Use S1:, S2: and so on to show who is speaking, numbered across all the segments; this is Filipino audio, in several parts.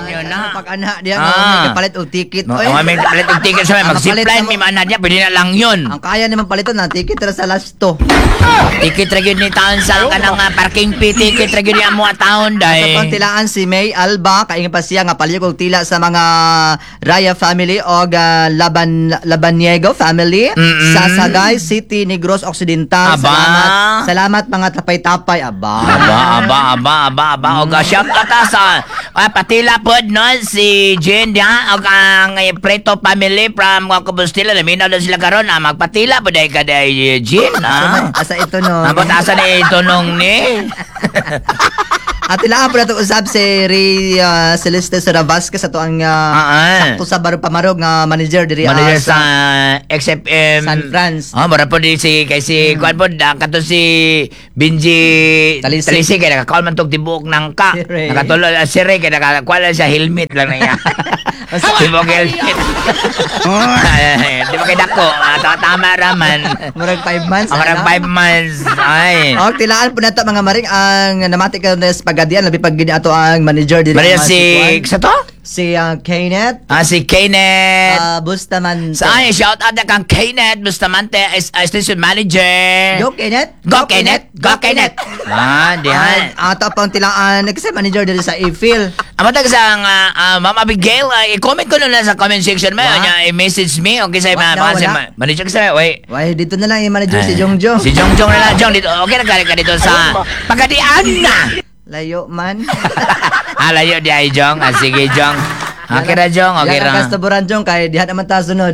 S1: Yun na.
S2: Pag-anak diya,
S1: Ah.
S2: palit o ticket.
S1: May palit og ticket sa
S2: Ang
S1: mag-zipline,
S2: palit
S1: may mana niya, pwede na lang yun.
S2: Ang kaya naman paliton na ticket ra sa last to.
S1: Ticket ra gyud ni taon sa kanang parking fee, ticket ra gyud ni amo taon
S2: Sa
S1: day.
S2: pantilaan si May Alba, kaingan pa siya nga palihog og tila sa mga Raya family o Labaniego family sa Sagay City, Negros Occidental.
S1: Aba.
S2: Salamat mga tapay-tapay. Aba.
S1: Aba. Og shout out sa patila pod no si Jen dia og ang Preto family from Compostela naminaw na sila karon magpatila pod ay kada Jen.
S2: Asa ito no.
S1: Ang asa ni itunong ni.
S2: At ilaan po na ito usab si Ray Celeste Sara Vasquez ato ang sakto sa Barong Pamarog nga manager diri
S1: Manager sa XFM
S2: San Franz.
S1: Mara po di si kay si kuan po kato si Benji Talisi kay naka-call man tog tibuok nang ka.
S2: Si Ray.
S1: Nakatulo si Ray kay naka-kuan siya helmet lang na niya. Tibuok helmet. Di ba kay dako? Tama raman.
S2: Murag 5 months.
S1: Marag 5 months. Ay.
S2: O, tilaan po na ito mga maring ang namati ka na Pagadian, labi pag gini ato ang manager dito.
S1: Maria si sa to?
S2: Si Kenneth.
S1: Si Kenneth.
S2: Bustamante.
S1: Ay, shout out na kang Kenneth Bustamante is station manager.
S2: Go Kenneth.
S1: Go Kenneth. Go Kenneth. Diyan.
S2: Ato pang tilaan, kasi manager dito sa Eiffel.
S1: Amo tag sa Ma'am Abigail, i-comment ko na lang sa comment section mo, i-message me okay sa manager sa wait.
S2: Why dito na lang yung manager si Jongjong.
S1: Si Jongjong na lang, Jong dito. Okay na ka dito sa Pagadian na.
S2: Layo man.
S1: Layo di ay Jong. Sige Jong. Okay ra Jong, okay ra.
S2: Yan ang kastaburan Jong kay diha naman ta sunod.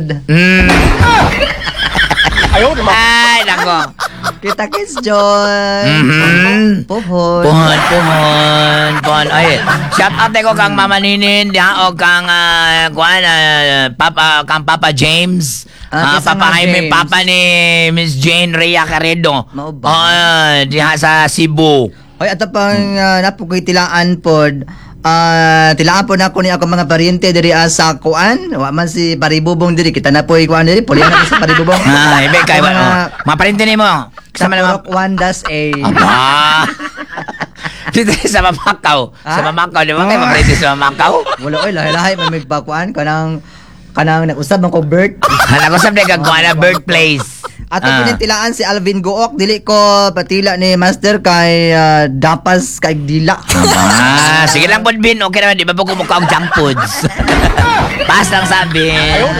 S1: Ay, nako.
S2: Kita kis John. Puhon.
S1: Puhon. Ay, shout out ko kang Mama Ninin, diha o kang Papa James. Papa Jaime, Papa ni Miss Jane Rhea Carredo. Diha sa Cebu.
S2: Oy, ato pang napukoy tilaan pod. Tilaan po na ko ni ako mga pariente diri sa kuan. Wa man si Paribubong diri, kita na po kuan diri. Pulihan na po si Paribubong.
S1: Ibe kay mga pariente nimo.
S2: Kasama naman Wandas A.
S1: Dito sa Mamakaw. Sa Mamakaw, di ba kayo mga sa Mamakaw?
S2: Wala, oy, lahi-lahi may magpakuan kanang nag-usab man ko birth.
S1: Nag-usab na kagkuan na birthplace.
S2: Ato pinitilaan si Alvin Gook, dili ko patila ni Master kay dapas kay dila.
S1: Sige lang pod Bin, okay naman, di ba po kumukha og junk foods. Pas lang sabi.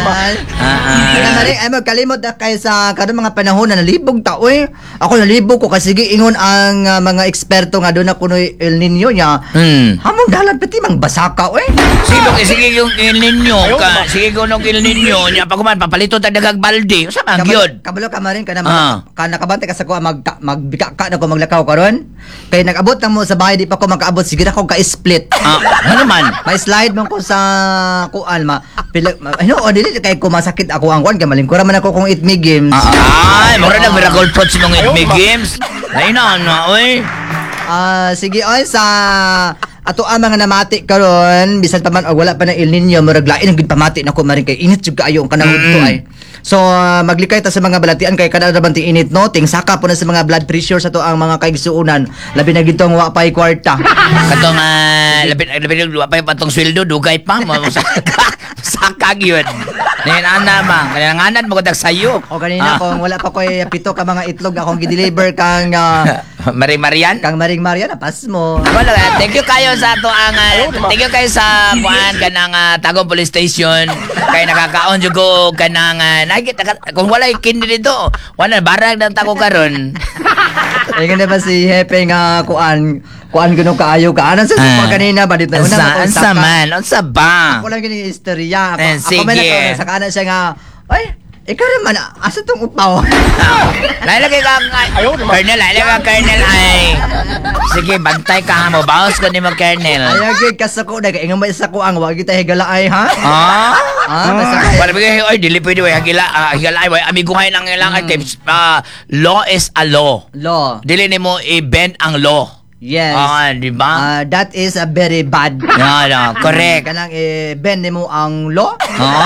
S2: Ay magkalimot na kay sa kadong mga panahon na nalibog ta oy. Ako nalibog ko kasi ingon ang mga eksperto nga doon na kuno El Nino nya. Hamong dalan pati mang basaka oy.
S1: Sige yung El Nino ka, sige kuno El Nino nya pa kuman papalito ta dagag balde. Usa man gyud.
S2: Kabalo ka marin ka nakabante ka sa ko magbika ka na ko maglakaw karon. Kay nag-abot na mo sa bahay di pa ko makaabot sige na ko ka-split.
S1: Ano man?
S2: May slide man ko sa kuan dili kay ko masakit ako ang kuan kay malingkura man ako kung Eat Me Games.
S1: Ay, mura na miracle fruits mong Eat Me Games. Ay na oy.
S2: Sige oy sa ato ang mga namati karon bisan pa man og wala pa na El Nino murag lain ang gid pamati nako maring kay init jud kaayo ang kanang udto ay. So maglikay ta sa mga balatian kay kada raban ti init no ting saka po na sa mga blood pressure sa to ang mga kaigsuunan labi na gitong wa pay kwarta.
S1: Katong labi wa pay patong sweldo dugay pa mo saka gyud. Ana man kananganan mo kadag sayo.
S2: O kanina kung wala pa koy pito ka mga itlog akong gi-deliver kang
S1: Maring Marian?
S2: Kang Maring Marian, apas mo.
S1: Thank you kayo sa to ang thank you kayo sa kuan kanang Tagum Police Station. Kay nakakaon jud ko kanang kung wala kindi dito, wala barag nang tako karon.
S2: Ay ganda ba si Hepe nga kuan kuno kaayo ka anan sa kanina ba dito
S1: unsa ba?
S2: Ako lang gini istorya.
S1: Ako
S2: man sa kanan siya nga ay ikaw naman, asa tong upaw?
S1: Lalagay ka, Colonel, ay. Sige, bantay ka mo. Bawas ko ni mo, Colonel.
S2: Ayagay, kasako na. Ingat mo isa ko ang wag kita higala ay, ha?
S1: Para bigay, ay, dili pwede, higala ay, amigo ngayon ang ilang tips. Law is a law.
S2: Law.
S1: Dili ni mo i-bend ang law.
S2: Yes.
S1: Di ba?
S2: That is a very bad.
S1: No, correct.
S2: Kanang i-bend mo ang law?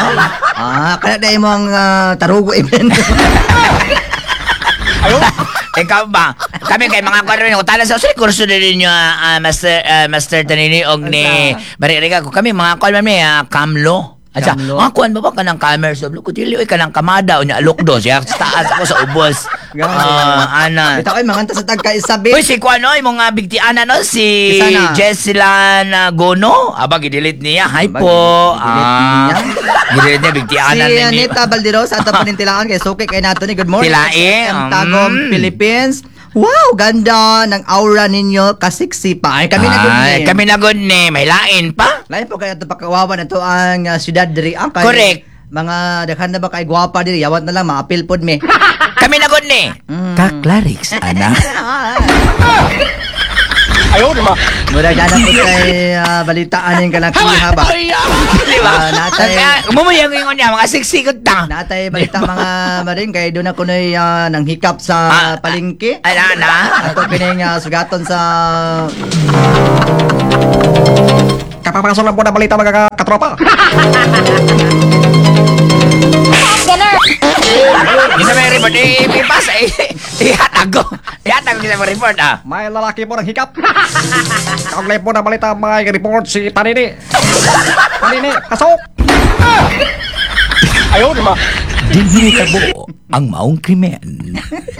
S2: Kanang dahil mo ang tarugo i-bend.
S1: Ikaw ba? Kami kay mga kwan rin. Tala sa usay kurso na rin nyo, Master Tanini og ni Maririga ko. Kami mga kwan may Kamlo. Asa, mga kuan ba kanang calmer so ko dili oy kanang kamada o nya alokdo siya taas ako sa ubos. Ana.
S2: Bitaw ay manganta sa tagka isabi.
S1: Uy si kuan oy mga bigtiana no si
S2: Isana.
S1: Jesselan Gono. Aba gidelete niya. Hi
S2: Aba,
S1: po.
S2: gidelete niya.
S1: Gidelete niya bigtiana
S2: Si
S1: ni.
S2: Anita Balderos ato panintilaan kay suki kay nato ni good morning.
S1: Tilae,
S2: Sa Tagum, Philippines. Wow, ganda ng aura ninyo, kasiksi pa. Ay, kami na good
S1: Ay,
S2: ni.
S1: kami na good ni. May lain pa.
S2: Lain po kaya ito pagkawawa na to ang siyudad diri.
S1: Correct.
S2: Mga daghan na ba kay gwapa diri, yawat na lang maapil pod me.
S1: Kami na good ni. Kaklarix, ana.
S3: Ayaw, di ba?
S2: Mura gana po kay balitaan yung kalakiha ba.
S1: Di ba?
S2: Natay.
S1: Umumayang yung niya, mga siksikot ta.
S2: Natay balita mga maring kay doon ako na nang hikap sa palengke.
S1: Ala na.
S2: Ato kining sugaton sa
S3: Kapapasok lang po na balita mga katropa.
S1: Isa may report, ipas, ihatag ko. Ihatag ko sa report,
S3: May lalaki po ng hikap. Kaugnay po na balita may report si Tanini. Tanini, pasok! Ayaw, di ba?
S1: Dinhi tabo ang maong krimen.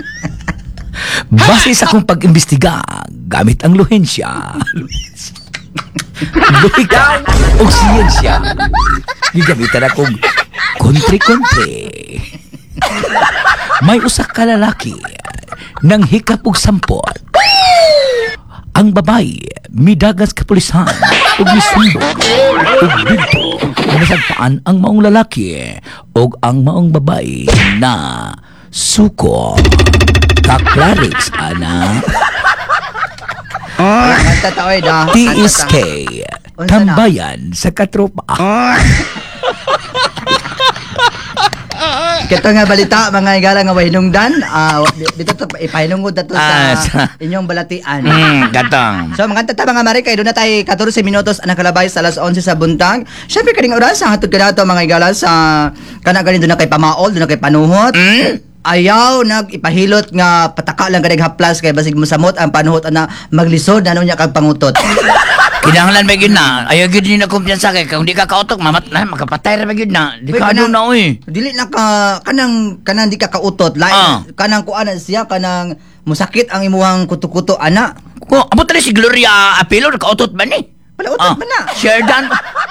S1: Base sa akong pag-imbestiga, gamit ang lohensya. Logika o siyensya. Gigamitan akong kontre-kontre. May usak ka lalaki nang hikap og sampot. Ang babae midagas kapulisan ug misundok ug didto nasagpaan ang maong lalaki ug ang maong babae na suko. Kaklarix, ana.
S2: kanta taoy da.
S1: TSK,
S2: Unsa na?
S1: tambayan sa katropa.
S2: Kito nga balita mga igala nga wahinungdan. Dito to ipahinungod dato sa inyong balatian.
S1: Gatong.
S2: So mga tata mga mari kay doon na tayo 14 minutos ang nakalabay sa alas 11 sa buntag. Syempre kaning oras ang hatod kanato mga igala sa kana ganin doon na kay pamaol, doon na kay panuhot. Ayaw nag-ipahilot nga pataka lang kanig haplas kay basig mosamot ang panuhot na maglisod na nya kag pangutot.
S1: Kinahanglan ba yun na? Ayaw yun din na kumpiyansa kay kung di ka kautok, makapatay na ba yun na? Di ka ano na, uy.
S2: Dili na ka kanang di ka kautot. Lain kanang kuana siya kanang musakit ang imuhang kuto-kuto ana.
S1: Ko, abot na si Gloria Apilo, kautot ba ni?
S2: Wala utot man na.
S1: Sheridan,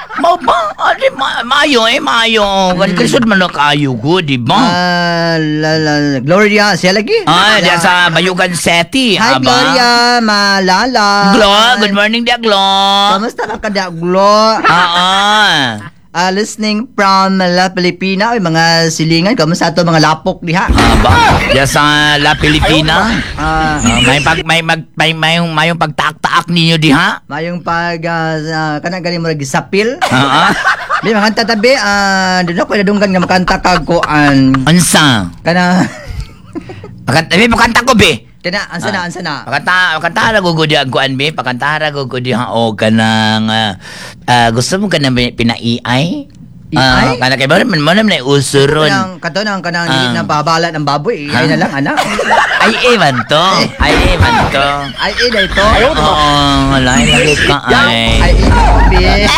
S1: maayo. Kalisod man na kayo ko, di ba?
S2: Gloria, siya lagi.
S1: Diyan sa Bayugan City,
S2: Hi, Gloria, malala.
S1: Glo, good morning dia, Glo.
S2: Kamusta ka kada, Glo? Listening from La Pilipina, ay mga silingan, kamusta to mga lapok diha?
S1: Ba? Diyan sa La Pilipina. May pagtaak-taak ninyo diha.
S2: Mayong pag kanang galing mo gisapil. May mga tatabi, doon ako nadunggan nga makanta kag kuan.
S1: Ansa?
S2: Kana
S1: Pakanta ko, be.
S2: kana ansa na.
S1: Pakantara ko gudi ang kuan be, pakantara ko gudi o kanang gusto mo kanang pinaiay?
S2: Iay?
S1: Kana kay mo naman na usuron.
S2: Kanang dili na babala ng baboy, ay na lang ana.
S1: Ay ewan to.
S2: Ay na ito.
S1: Lain lagi ka
S2: Ay be.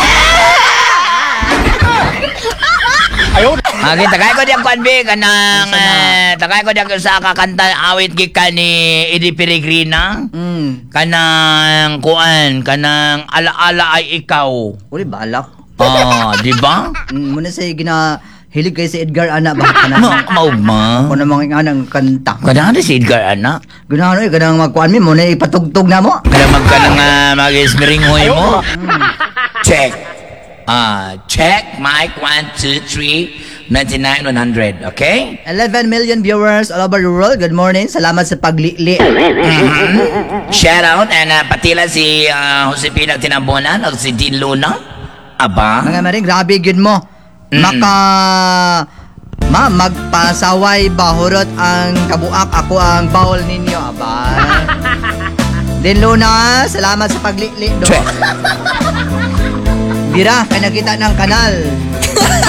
S3: Ayaw,
S1: Okay, tagay ko diyang kuan be kanang tagay ko diyang sa kakanta awit gikan ni Eddie Peregrina. Kanang kuan, kanang alaala ay ikaw.
S2: Uli balak.
S1: Di ba?
S2: Muna say hilig kay si Edgar ana ba kanang
S1: Maugma.
S2: ko namang anang kanta.
S1: Kadang si Edgar anak.
S2: Ganahan kanang magkuan mi mo na ipatugtog na mo.
S1: Kadang magkanang mag-ismeringoy mo. Check. Check. Mic 1, 2, 3. 99-100. Okay?
S2: 11 million viewers all over the world. Good morning. Salamat sa paglili.
S1: Shout out and patila si Josepina Tinambonan o si Dean Luna. Aba.
S2: Mga maring, grabe yun mo. Magpasaway bahurot ang kabuak. Ako ang bawal ninyo. Aba. Din Luna, salamat sa paglili.
S1: Check.
S2: Bira, kaya nakita ng kanal.